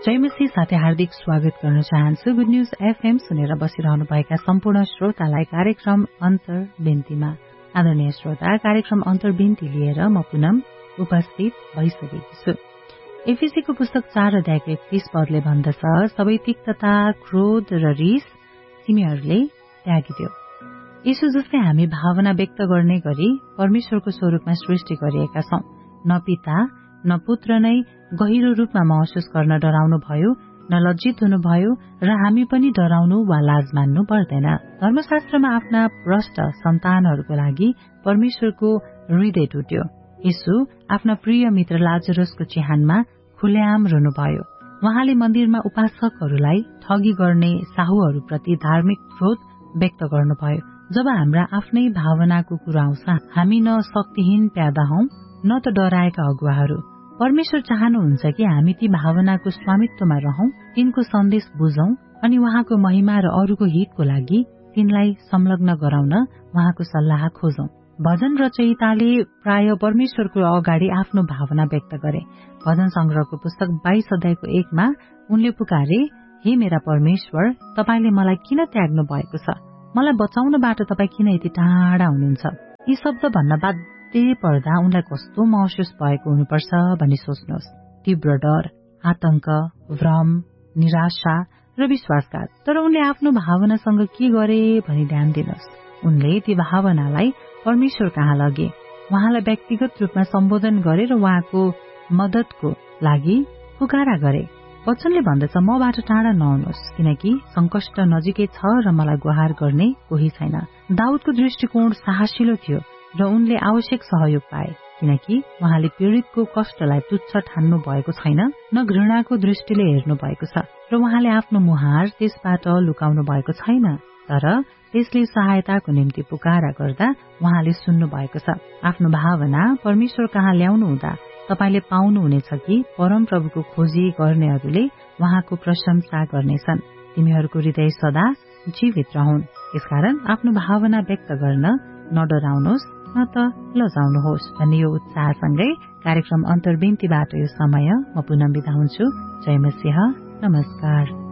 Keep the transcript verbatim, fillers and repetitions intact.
जयमसी साथै हार्दिक स्वागत गर्न चाहन्छु। गुड न्यूज एफएम सुनेर बसिरहनुभएका सम्पूर्ण श्रोतालाई कार्यक्रम अन्तर्बिन्तीमा। आदरणीय श्रोता, कार्यक्रम अन्तर्बिन्ती लिएर म पुनम उपस्थित भइसकेकी छु। एफएसीको पुस्तक चार अध्यायको एकतीस पदले भन्दछ, सबै तिक्तता, क्रोध र रिस तिमीहरूले त्यागिदेऊ। यसो जस्तै हामी भावना व्यक्त गर्ने गरी परमेश्वरको स्वरूपमा सृष्टि गरिएका छौं। न पिता न पुत्र नै गहिरो रूपमा महसुस गर्न डराउनु भयो, न लज्जित हुनुभयो, र हामी पनि डराउनु वा लाज मान्नु पर्दैन। धर्मशास्त्रमा आफ्ना भ्रष्ट सन्तानहरूको लागि परमेश्वरको हृदय टुट्यो। यीशु आफ्ना प्रिय मित्र लाजरसको चिहानमा खुलेआम रुनुभयो। उहाँले मन्दिरमा उपासकहरूलाई ठगी गर्ने साहुहरूप्रति धार्मिक क्रोध व्यक्त गर्नुभयो। जब हाम्रा आफ्नै भावनाको कुरा आउँछ, हामी न शक्तिहीन प्यादा हौं न त डराएका अगुवाहरू। परमेश्वर चाहनुहुन्छ कि हामी ती भावनाको स्वामित्वमा रहौं, तिनको सन्देश बुझौं अनि उहाँको महिमा र अरूको हितको लागि तिनलाई संलग्न गराउन उहाँको सल्लाह खोजौं। भजन रचयिताले प्राय परमेश्वरको अगाडि आफ्नो भावना व्यक्त गरे। भजन संग्रहको पुस्तक बाइस अध्यायको एकमा उनले पुकारे, हे मेरा परमेश्वर, तपाईले मलाई किन त्याग्नु भएको छ? मलाई बचाउनबाट तपाई किन यति टाढा हुनुहुन्छ? यी शब्द भन्न बाध्य पर्दा उनलाई कस्तो महसुस भएको हुनुपर्छ भनी सोच्नुहोस्। तीव्र डर, आतंक, भ्रम, निराशा र विश्वासघात। तर उनले आफ्नो भावनासँग के गरे भनी ध्यान दिनुहोस्। उनले ती भावनालाई परमेश्वर कहाँ लगे, उहाँलाई व्यक्तिगत रूपमा सम्बोधन गरे र उहाँको मद्दतको लागि पुकारा गरे। वचनले भन्दछ, मबाट टाढा नहुनुहोस्, किनकि संकष्ट नजिकै छ र मलाई गुहार गर्ने कोही छैन। दाउदको दृष्टिकोण साहसिलो थियो र उनले आवश्यक सहयोग पाए, किनकि उहाँले पीड़ितको कष्टलाई तुच्छ ठान्नु भएको छैन, न घृणाको दृष्टिले हेर्नु भएको छ, र उहाँले आफ्नो मुहार त्यसबाट लुकाउनु भएको छैन। तर त्यसले सहायताको निम्ति पुकारा गर्दा उहाँले सुन्नु भएको छ। आफ्नो भावना परमेश्वर कहाँ ल्याउनु हुँदा तपाईले पाउनुहुनेछ कि परमप्रभुको खोजी गर्नेहरूले उहाँको प्रशंसा गर्नेछन्। तिमीहरूको हृदय सदा जीवित रहन्। यसकारण आफ्नो भावना व्यक्त गर्न नडराउनुहोस् न त लजाउनुहोस् भन्ने यो उत्साहसँगै कार्यक्रम अन्तर्बिन्तीबाट यो समय म पुनः बिदा हुन्छु। जय मसीह, नमस्कार।